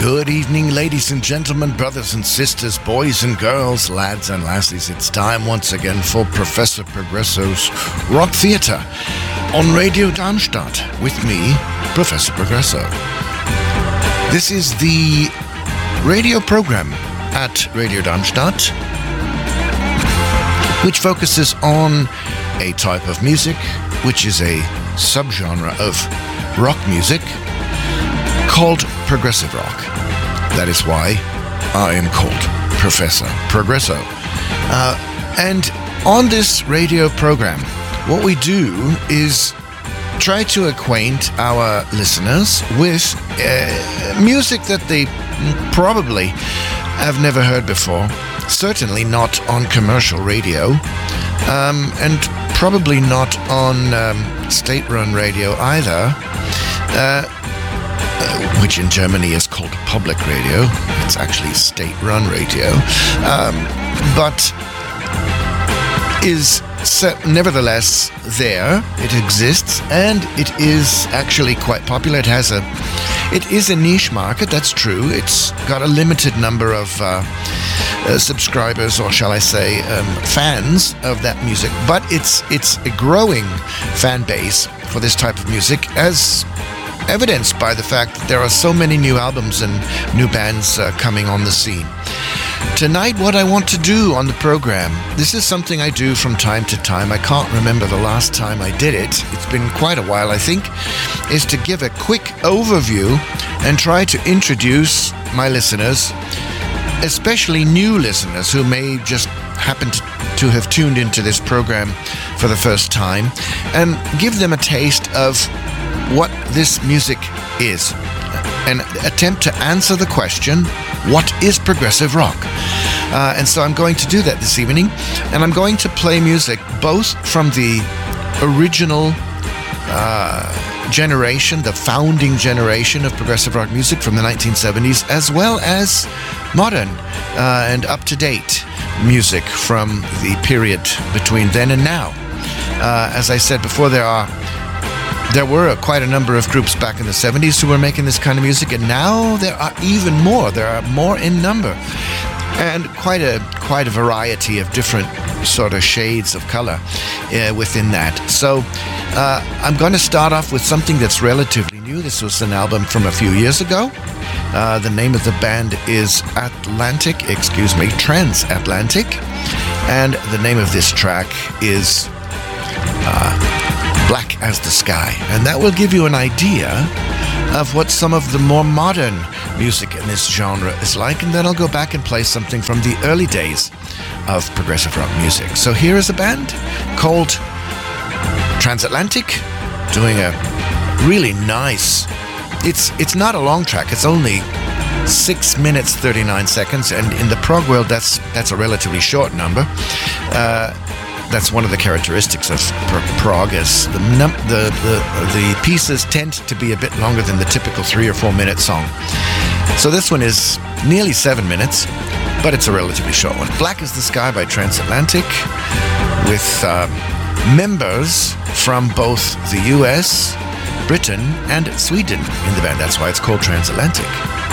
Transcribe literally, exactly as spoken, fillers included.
Good evening, ladies and gentlemen, brothers and sisters, boys and girls, lads and lassies. It's time once again for Professor Progresso's Rock Theatre on Radio Darmstadt with me, Professor Progresso. This is the radio program at Radio Darmstadt, which focuses on a type of music, which is a subgenre of rock music, called progressive rock. That is why I am called Professor Progresso. Uh, and on this radio program, what we do is try to acquaint our listeners with uh, music that they probably have never heard before, certainly not on commercial radio, um, and probably not on um, state-run radio either. Uh, Uh, which in Germany is called public radio. It's actually state-run radio, um, but is se- nevertheless there. It exists, and it is actually quite popular. It has a, it is a niche market. That's true. It's got a limited number of uh, uh, subscribers, or shall I say, um, fans of that music. But it's it's a growing fan base for this type of music, as evidenced by the fact that there are so many new albums and new bands uh, coming on the scene. Tonight, what I want to do on the program, this is something I do from time to time. I can't remember the last time I did it. It's been quite a while, I think, is to give a quick overview and try to introduce my listeners, especially new listeners who may just happen to, to have tuned into this program for the first time, and give them a taste of what this music is, and attempt to answer the question, what is progressive rock? Uh, and so I'm going to do that this evening, and I'm going to play music both from the original uh, generation, the founding generation of progressive rock music from the nineteen seventies, as well as modern uh, and up-to-date music from the period between then and now. Uh, as I said before, there are There were quite a number of groups back in the seventies who were making this kind of music, and now there are even more. There are more in number, and quite a quite a variety of different sort of shades of color uh, within that. So uh, I'm going to start off with something that's relatively new. This was an album from a few years ago. Uh, the name of the band is Atlantic, excuse me, Transatlantic, and the name of this track is Uh, Black as the Sky, and that will give you an idea of what some of the more modern music in this genre is like, and then I'll go back and play something from the early days of progressive rock music. So here is a band called Transatlantic doing a really nice, it's it's not a long track, it's only six minutes thirty-nine seconds, and in the prog world that's that's a relatively short number. Uh, That's one of the characteristics of prog, is the, num- the the the pieces tend to be a bit longer than the typical three or four minute song. So this one is nearly seven minutes, but it's a relatively short one. Black as the Sky by Transatlantic, with um, members from both the U S, Britain, and Sweden in the band. That's why it's called Transatlantic.